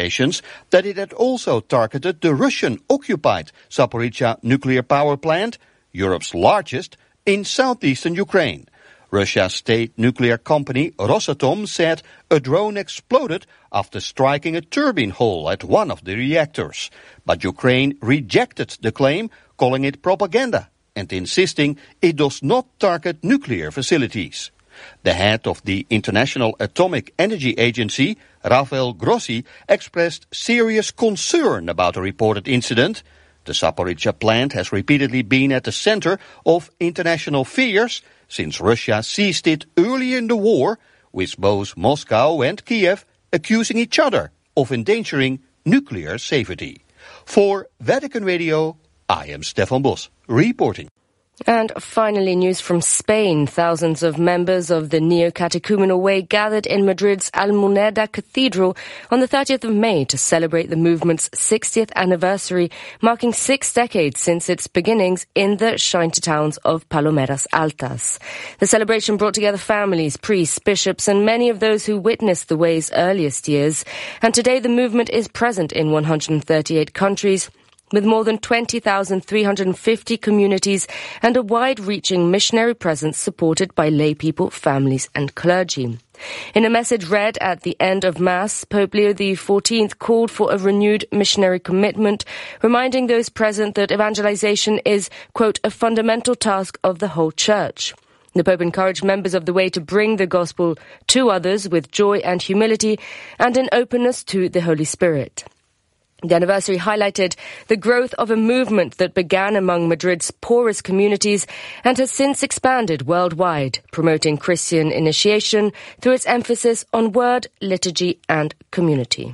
that it had also targeted the Russian-occupied Zaporizhzhia nuclear power plant, Europe's largest, in southeastern Ukraine. Russia's state nuclear company Rosatom said a drone exploded after striking a turbine hole at one of the reactors. But Ukraine rejected the claim, calling it propaganda and insisting it does not target nuclear facilities. The head of the International Atomic Energy Agency, Rafael Grossi, expressed serious concern about the reported incident. The Zaporizhzhia plant has repeatedly been at the center of international fears since Russia seized it early in the war, with both Moscow and Kiev accusing each other of endangering nuclear safety. For Vatican Radio, I am Stefan Bos, reporting. And finally, news from Spain. Thousands of members of the Neo-Catechumenal Way gathered in Madrid's Almuneda Cathedral on the 30th of May to celebrate the movement's 60th anniversary, marking 6 decades since its beginnings in the shinty towns of Palomeras Altas. The celebration brought together families, priests, bishops, and many of those who witnessed the Way's earliest years. And today the movement is present in 138 countries, with more than 20,350 communities and a wide-reaching missionary presence supported by lay people, families and clergy. In a message read at the end of Mass, Pope Leo XIV called for a renewed missionary commitment, reminding those present that evangelization is, quote, a fundamental task of the whole Church. The Pope encouraged members of the Way to bring the gospel to others with joy and humility and an openness to the Holy Spirit. The anniversary highlighted the growth of a movement that began among Madrid's poorest communities and has since expanded worldwide, promoting Christian initiation through its emphasis on word, liturgy and community.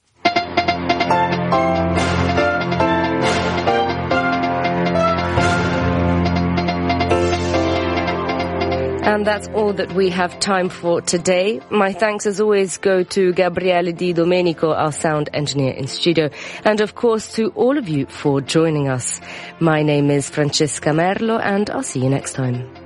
And that's all that we have time for today. My thanks as always go to Gabriele Di Domenico, our sound engineer in studio, and of course to all of you for joining us. My name is Francesca Merlo and I'll see you next time.